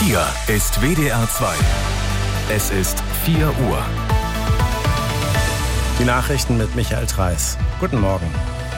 Hier ist WDR 2. Es ist 4 Uhr. Die Nachrichten mit Michael Treiß. Guten Morgen.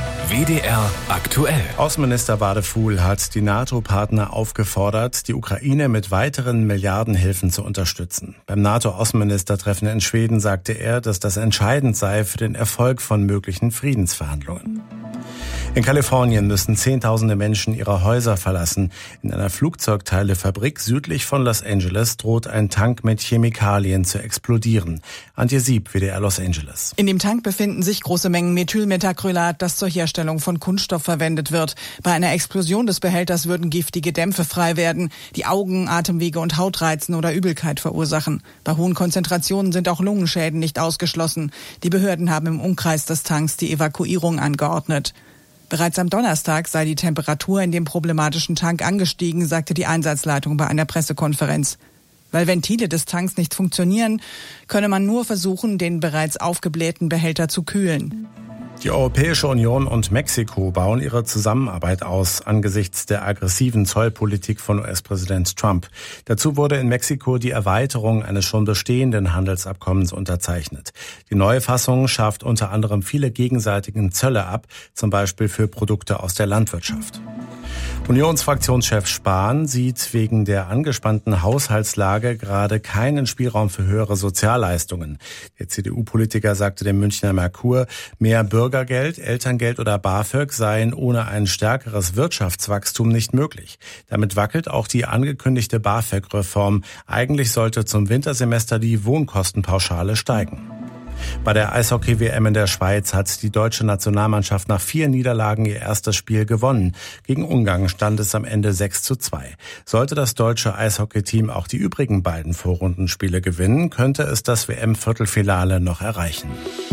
WDR aktuell. Außenminister Wadefuhl hat die NATO-Partner aufgefordert, die Ukraine mit weiteren Milliardenhilfen zu unterstützen. Beim NATO-Außenministertreffen in Schweden sagte er, dass das entscheidend sei für den Erfolg von möglichen Friedensverhandlungen. In Kalifornien müssen Zehntausende Menschen ihre Häuser verlassen. In einer Flugzeugteilefabrik südlich von Los Angeles droht ein Tank mit Chemikalien zu explodieren. Antje Sieb, WDR Los Angeles. In dem Tank befinden sich große Mengen Methylmethacrylat, das zur Herstellung von Kunststoff verwendet wird. Bei einer Explosion des Behälters würden giftige Dämpfe frei werden, die Augen, Atemwege und Haut reizen oder Übelkeit verursachen. Bei hohen Konzentrationen sind auch Lungenschäden nicht ausgeschlossen. Die Behörden haben im Umkreis des Tanks die Evakuierung angeordnet. Bereits am Donnerstag sei die Temperatur in dem problematischen Tank angestiegen, sagte die Einsatzleitung bei einer Pressekonferenz. Weil Ventile des Tanks nicht funktionieren, könne man nur versuchen, den bereits aufgeblähten Behälter zu kühlen. Die Europäische Union und Mexiko bauen ihre Zusammenarbeit aus angesichts der aggressiven Zollpolitik von US-Präsident Trump. Dazu wurde in Mexiko die Erweiterung eines schon bestehenden Handelsabkommens unterzeichnet. Die neue Fassung schafft unter anderem viele gegenseitigen Zölle ab, zum Beispiel für Produkte aus der Landwirtschaft. Unionsfraktionschef Spahn sieht wegen der angespannten Haushaltslage gerade keinen Spielraum für höhere Sozialleistungen. Der CDU-Politiker sagte dem Münchner Merkur, mehr Bürgergeld, Elterngeld oder BAföG seien ohne ein stärkeres Wirtschaftswachstum nicht möglich. Damit wackelt auch die angekündigte BAföG-Reform. Eigentlich sollte zum Wintersemester die Wohnkostenpauschale steigen. Bei der Eishockey-WM in der Schweiz hat die deutsche Nationalmannschaft nach 4 Niederlagen ihr erstes Spiel gewonnen. Gegen Ungarn stand es am Ende 6:2. Sollte das deutsche Eishockey-Team auch die übrigen beiden Vorrundenspiele gewinnen, könnte es das WM-Viertelfinale noch erreichen.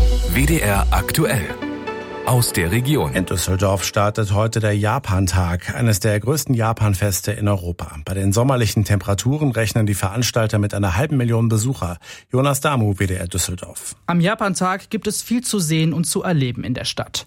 WDR aktuell. Aus der Region. In Düsseldorf startet heute der Japantag, eines der größten Japanfeste in Europa. Bei den sommerlichen Temperaturen rechnen die Veranstalter mit einer 500.000 Besucher. Jonas Damu, WDR Düsseldorf. Am Japantag gibt es viel zu sehen und zu erleben in der Stadt.